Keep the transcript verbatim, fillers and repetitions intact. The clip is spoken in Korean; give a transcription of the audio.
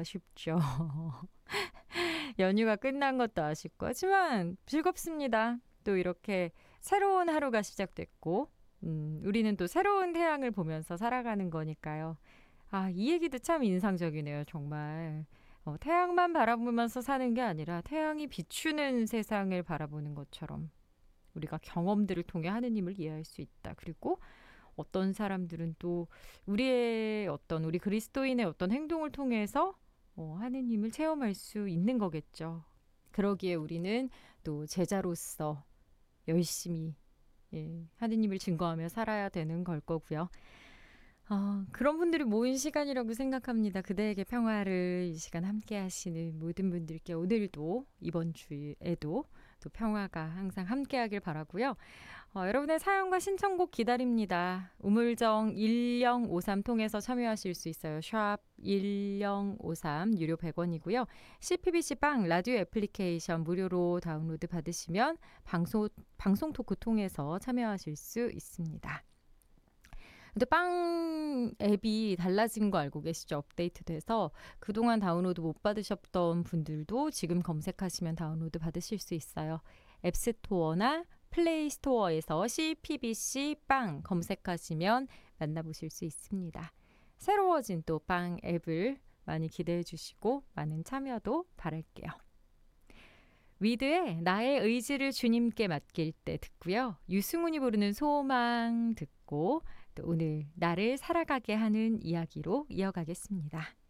아쉽죠. 연휴가 끝난 것도 아쉽고 하지만 즐겁습니다. 또 이렇게 새로운 하루가 시작됐고 음, 우리는 또 새로운 태양을 보면서 살아가는 거니까요. 아, 이 얘기도 참 인상적이네요. 정말. 어, 태양만 바라보면서 사는 게 아니라 태양이 비추는 세상을 바라보는 것처럼 우리가 경험들을 통해 하느님을 이해할 수 있다. 그리고 어떤 사람들은 또 우리의 어떤 우리 그리스도인의 어떤 행동을 통해서 어, 하느님을 체험할 수 있는 거겠죠. 그러기에 우리는 또 제자로서 열심히 예, 하느님을 증거하며 살아야 되는 걸 거고요. 어, 그런 분들이 모인 시간이라고 생각합니다. 그대에게 평화를 이 시간 함께 하시는 모든 분들께 오늘도 이번 주에도 또 평화가 항상 함께 하길 바라고요. 어, 여러분의 사연과 신청곡 기다립니다. 우물정 일공오삼 통해서 참여하실 수 있어요. 샵 일공오삼 유료 백 원이고요. 씨피비씨 빵 라디오 애플리케이션 무료로 다운로드 받으시면 방송, 방송 토크 통해서 참여하실 수 있습니다. 근데 빵 앱이 달라진 거 알고 계시죠? 업데이트돼서 그동안 다운로드 못 받으셨던 분들도 지금 검색하시면 다운로드 받으실 수 있어요. 앱스토어나 플레이스토어에서 씨피비씨 빵 검색하시면 만나보실 수 있습니다. 새로워진 또 빵 앱을 많이 기대해 주시고 많은 참여도 바랄게요. 위드의 나의 의지를 주님께 맡길 때 듣고요. 유승훈이 부르는 소망 듣고 또 오늘 나를 살아가게 하는 이야기로 이어가겠습니다.